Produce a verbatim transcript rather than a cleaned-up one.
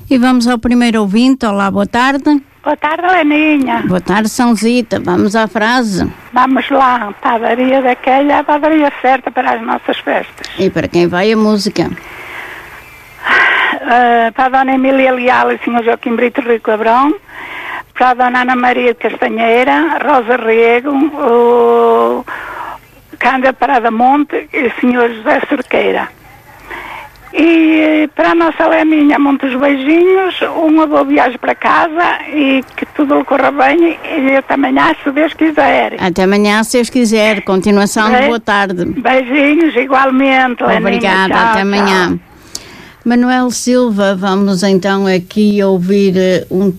E vamos ao primeiro ouvinte. Olá, boa tarde. Boa tarde, Leninha. Boa tarde, Sãozita. Vamos à frase. Vamos lá. Padaria daquela é a padaria certa para as nossas festas. E para quem vai a música? Uh, para a Dona Emília Leal e o senhor Joaquim Brito Rico Abrão. Para a Dona Ana Maria de Castanheira, Rosa Riego, o Cândida Parada Monte e o senhor José Cerqueira. E para a nossa Leninha, muitos beijinhos, uma boa viagem para casa e que tudo lhe corra bem e até amanhã, se Deus quiser. Até amanhã, se Deus quiser. Continuação de boa tarde. Beijinhos, igualmente, Leninha. Obrigada, tchau, até amanhã. Tchau. Manuel Silva, vamos então aqui ouvir um